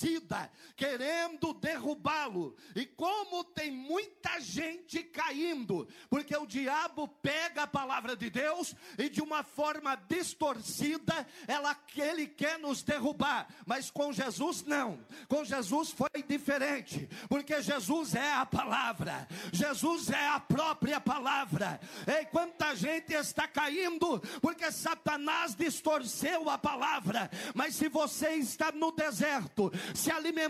querendo derrubá-lo. E como tem muita gente caindo, porque o diabo pega a palavra de Deus e de uma forma distorcida, ele quer nos derrubar. Mas com Jesus não. Com Jesus foi diferente, porque Jesus é a palavra. Jesus é a própria palavra. E quanta gente está caindo porque Satanás distorceu a palavra. Mas se você está no deserto, se alimentando